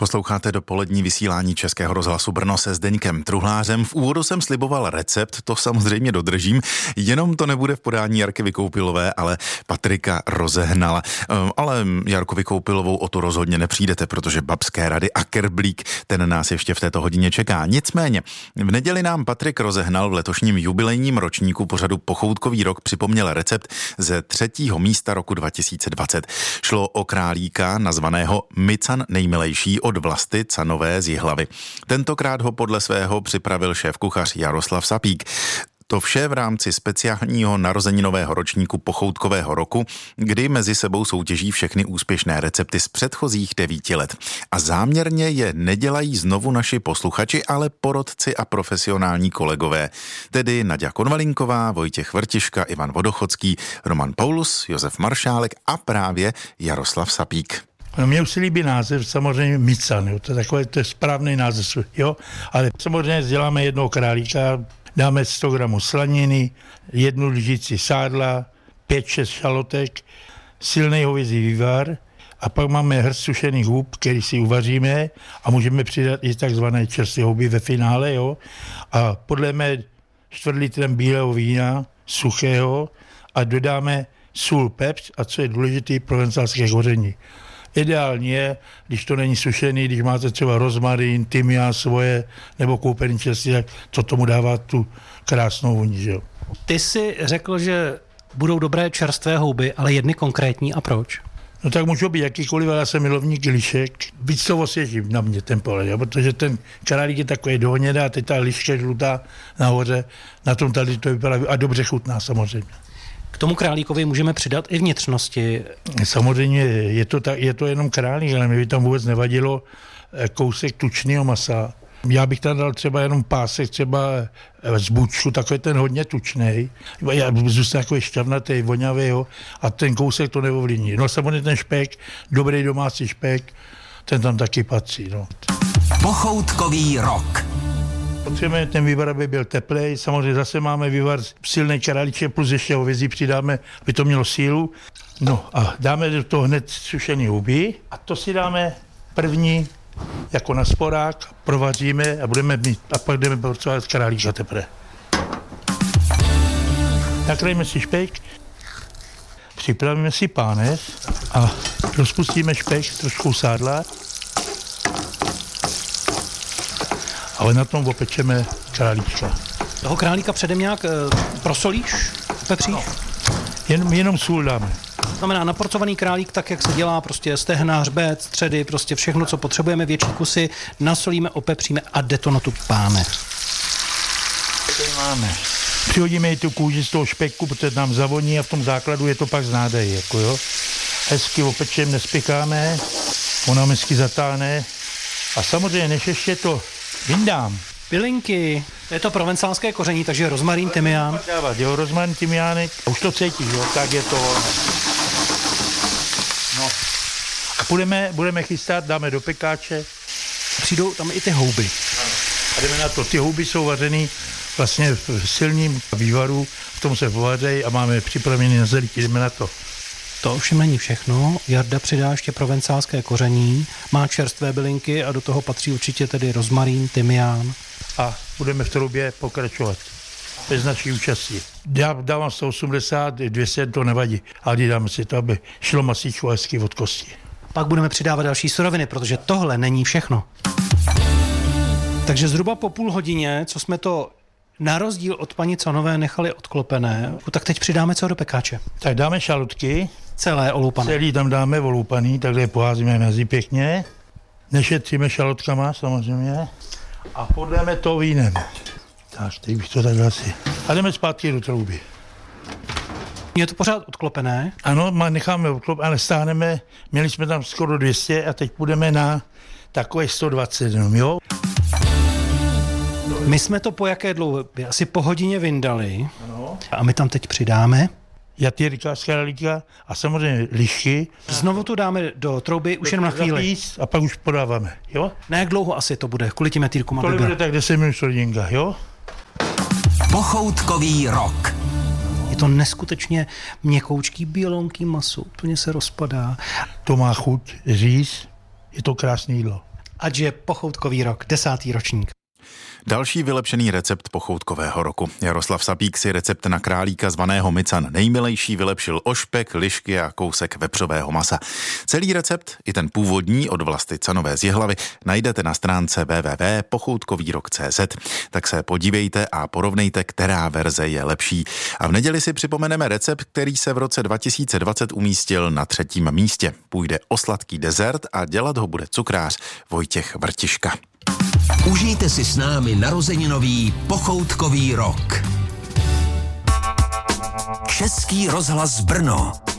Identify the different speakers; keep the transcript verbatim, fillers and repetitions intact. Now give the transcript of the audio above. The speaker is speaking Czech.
Speaker 1: Posloucháte dopolední vysílání Českého rozhlasu Brno se Zdeňkem Truhlářem. V úvodu jsem sliboval recept, to samozřejmě dodržím, jenom to nebude v podání Jarky Vykoupilové, ale Patrika Rozehnala. Ale Jarku Vykoupilovou o to rozhodně nepřijdete, protože babské rady a kerblík, ten nás ještě v této hodině čeká. Nicméně, v neděli nám Patrik Rozehnal v letošním jubilejním ročníku pořadu Pochoutkový rok připomněl recept ze třetího místa roku dva tisíce dvacet. Šlo o králíka nazvaného Mican nejmilejší od Vlasty Canové z Jihlavy. Tentokrát ho podle svého připravil šéfkuchař Jaroslav Sapík. To vše v rámci speciálního narozeninového ročníku Pochoutkového roku, kdy mezi sebou soutěží všechny úspěšné recepty z předchozích devíti let. A záměrně je nedělají znovu naši posluchači, ale porodci a profesionální kolegové. Tedy Naďa Konvalinková, Vojtěch Vrtiška, Ivan Vodochodský, Roman Paulus, Josef Maršálek a právě Jaroslav Sapík.
Speaker 2: No, mně už se líbí název, samozřejmě Mican, jo, to je takový, to je správný název, jo, ale samozřejmě děláme jednoho králíka, dáme sto gramů slaniny, jednu lžici sádla, pět šest šalotek, silný hovězí vývar a pak máme hrst sušených hub, který si uvaříme a můžeme přidat i takzvané čerstvé houby ve finále, jo, a podlejeme čtvrt litrem bílého vína, suchého a dodáme sůl, pepř a co je důležité, provencálské koření. Ideální je, když to není sušený, když máte třeba rozmarín, tymián svoje nebo koupený čerstvý, tak to tomu dává tu krásnou vůni, že jo.
Speaker 3: Ty jsi řekl, že budou dobré čerstvé houby, ale jedny konkrétní a proč?
Speaker 2: No tak můžou být jakýkoliv, ale já jsem milovník lišek. Víc to osvěží na mě ten pohled, jo? Protože ten králík je takový dohnědá, teď ta liška žlutá nahoře, na tom tady to vypadá a dobře chutná samozřejmě.
Speaker 3: K tomu králíkovi můžeme přidat i vnitřnosti.
Speaker 2: Samozřejmě je to, tak, je to jenom králík, ale mi by tam vůbec nevadilo kousek tučného masa. Já bych tam dal třeba jenom pásek, třeba z bučku, takový ten hodně tučnej. Já zůstane takový šťavnatý, vonavý, jo, a ten kousek to neovlivní. No samozřejmě ten špek, dobrý domácí špek, ten tam taky patří. No.
Speaker 4: Pochoutkový rok.
Speaker 2: Potřebujeme ten vývar, aby byl teplej. Samozřejmě zase máme vývar silný králíček, plus ještě hovězí přidáme, aby to mělo sílu. No a dáme do toho hned sušený houby a to si dáme první jako na sporák, provaříme a budeme mít, a pak jdeme porcovat králíka teprve. Nakryjeme si špek, připravíme si pánev a rozpustíme špek trošku sádla. Ale na tom opečeme králíčka.
Speaker 3: Toho králíka předem nějak e, prosolíš, pepříš? No.
Speaker 2: Jen, jenom sůl dáme.
Speaker 3: To znamená naporcovaný králík, tak jak se dělá, prostě stehna, hřbet, středy, prostě všechno, co potřebujeme, větší kusy, nasolíme, opepříme a jde to na tu pánev.
Speaker 2: Tady máme. Přihodíme i tu kůži z toho špeku, protože nám zavoní a v tom základu je to pak znádej, jako jo. Hezky opečeme, nespěkáme, ona hezky zatáhne a samozřejmě než ještě to vyndám.
Speaker 3: Bylinky, to je to provencálské koření, takže rozmarín, tymián.
Speaker 2: Dávat, jo, rozmarín, tymiánek, už to cítíš, jo, tak je to. No. A budeme, budeme chystat, dáme do pekáče.
Speaker 3: Přijdou tam i ty houby.
Speaker 2: Ano. A jdeme na to, ty houby jsou vařený vlastně v silným vývaru, v tom se povařejí a máme připravený na zelí, jdeme na to.
Speaker 3: To ovšem není všechno. Jarda přidá ještě provencálské koření, má čerstvé bylinky a do toho patří určitě tedy rozmarín, tymián.
Speaker 2: A budeme v trubě pokračovat. Bez naší účastí. Já dávám sto osmdesát, dvě stě, to nevadí. Ale dáme si to, aby šlo masíčko hezky od kosti.
Speaker 3: Pak budeme přidávat další suroviny, protože tohle není všechno. Takže zhruba po půl hodině, co jsme to na rozdíl od paní Canové nechali odklopené, tak teď přidáme co do pekáče.
Speaker 2: Tak dáme šalotky.
Speaker 3: Celé oloupané.
Speaker 2: Celý tam dáme oloupaný, takhle poházíme mezi pěkně. Nešetříme šalotkama samozřejmě. A podléme to vínem. Tak, teď bych to takhle asi. A jdeme zpátky do trouby.
Speaker 3: Je to pořád odklopené?
Speaker 2: Ano, necháme odklopené, ale stáhneme, měli jsme tam skoro dvě stě a teď půjdeme na takové sto dvacet, jo.
Speaker 3: My jsme to po jaké dlouhé? Asi po hodině vyndali. Ano. A my tam teď přidáme
Speaker 2: jatýrka z králíka a samozřejmě lišky.
Speaker 3: Znovu to dáme do trouby, už jenom na chvíli.
Speaker 2: A pak už podáváme, jo?
Speaker 3: Na jak dlouho asi to bude? Kvůli tím jatýrkům?
Speaker 2: To bude tak deset minut hodinka, jo?
Speaker 4: Pochoutkový rok.
Speaker 3: Je to neskutečně měkoučký, bělonký maso, úplně se rozpadá.
Speaker 2: To má chuť říct, je to krásné jídlo.
Speaker 3: ať je pochoutkový rok, desátý ročník.
Speaker 1: Další vylepšený recept pochoutkového roku. Jaroslav Sapík si recept na králíka zvaného Mican nejmilejší vylepšil o špek, lišky a kousek vepřového masa. Celý recept, i ten původní od Vlasty Canové z Jihlavy, najdete na stránce w w w tečka pochoutkový rok tečka c z. Tak se podívejte a porovnejte, která verze je lepší. A v neděli si připomeneme recept, který se v roce dva tisíce dvacet umístil na třetím místě. Půjde o sladký dezert a dělat ho bude cukrář Vojtěch Vrtiška.
Speaker 4: Užijte si s námi narozeninový pochoutkový rok. Český rozhlas Brno.